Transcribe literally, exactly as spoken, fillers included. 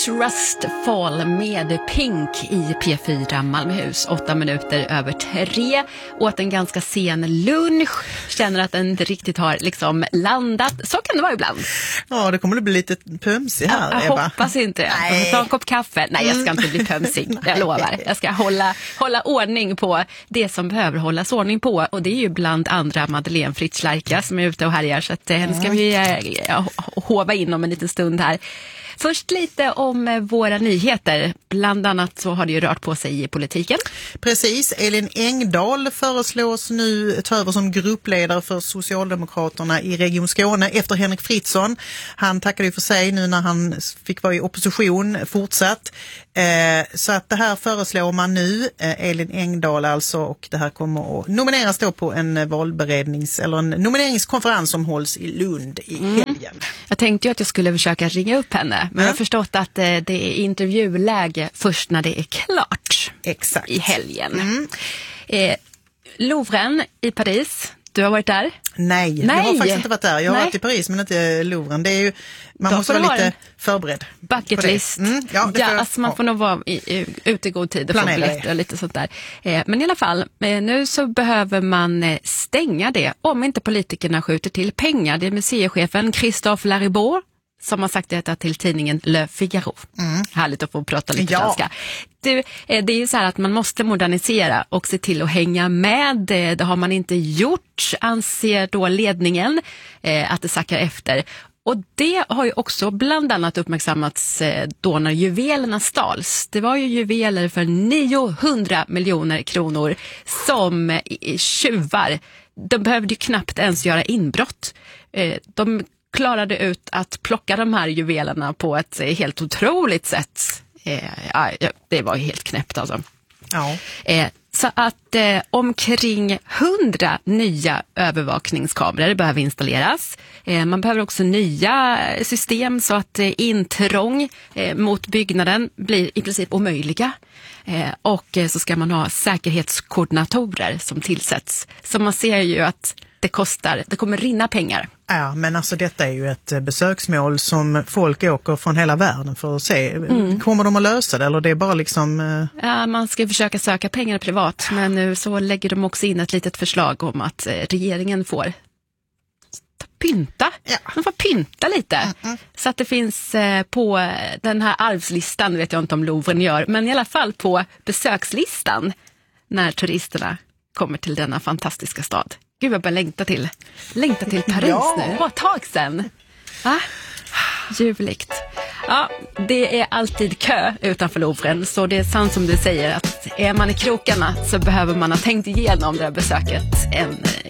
Trust Fall med Pink i P fyra Malmöhus. Åtta minuter över tre. Åt en ganska sen lunch. Känner att den inte riktigt har liksom landat. Så kan det vara ibland. Ja, det kommer att bli lite pömsig här, jag, jag Ebba. hoppas inte. Jag ska ta en kopp kaffe. Nej, jag ska inte bli pömsig. Jag lovar. Jag ska hålla, hålla ordning på det som behöver hållas ordning på. Och det är ju bland andra Madeleine Fritz-Larka som är ute och härjar. Så att henne ska vi äh, hova in om en liten stund här. Först lite om våra nyheter. Bland annat så har det ju rört på sig i politiken. Precis. Elin Engdahl föreslås nu ta över som gruppledare för Socialdemokraterna i Region Skåne efter Henrik Fritzson. Han tackade ju för sig nu när han fick vara i opposition fortsatt. Eh, så att det här föreslår man nu, eh, Elin Engdahl alltså, och det här kommer att nomineras då på en valberednings eller en nomineringskonferens som hålls i Lund i helgen. Mm. Jag tänkte ju att jag skulle försöka ringa upp henne, men mm. jag har förstått att eh, det är intervjuläge först när det är klart. Exakt. I helgen. Mm. Eh, Louvren i Paris. Du har varit där? Nej, Nej. jag har faktiskt inte varit där. Jag har Nej. varit i Paris men inte Louvren. Det är ju, man Då måste vara lite förberedd. Bucket list. Mm, ja, ja, alltså man får nog vara i, i, ute i god tid och få biljetter och lite sånt där. Eh, men i alla fall, eh, nu så behöver man eh, stänga det om inte politikerna skjuter till pengar. Det är museichefen Christophe Laribourg som har sagt detta till tidningen Le Figaro. Mm. Härligt att få prata lite ja. franska. Du, det är ju så här att man måste modernisera och se till att hänga med. Det har man inte gjort, anser då ledningen, att det sackar efter. Och det har ju också bland annat uppmärksammats då när juvelerna stals. Det var ju juveler för niohundra miljoner kronor som tjuvar. De behövde ju knappt ens göra inbrott. De klarade ut att plocka de här juvelerna på ett helt otroligt sätt. Eh, ja, det var helt knäppt alltså. Ja. Eh, så att eh, omkring hundra nya övervakningskameror behöver installeras. Eh, man behöver också nya system så att eh, intrång eh, mot byggnaden blir i princip omöjliga. Eh, och eh, så ska man ha säkerhetskoordinatorer som tillsätts. Så man ser ju att det kostar, det kommer rinna pengar. Ja, men alltså detta är ju ett besöksmål som folk åker från hela världen för att se. Mm. Kommer de att lösa det eller det är bara liksom... Uh... Ja, man ska försöka söka pengar privat, men nu så lägger de också in ett litet förslag om att regeringen får pynta. Ja. De får pynta lite. Mm -mm. Så att det finns eh, på den här arvslistan, vet jag inte om Louvren gör, men i alla fall på besökslistan när turisterna kommer till denna fantastiska stad. Gud, jag bara längta till. Längta till Paris ja. nu. Det var ett tag sedan. Va? Ljuvligt. Ja, det är alltid kö utanför Louvren. Så det är sant som du säger att är man i krokarna så behöver man ha tänkt igenom det här besöket en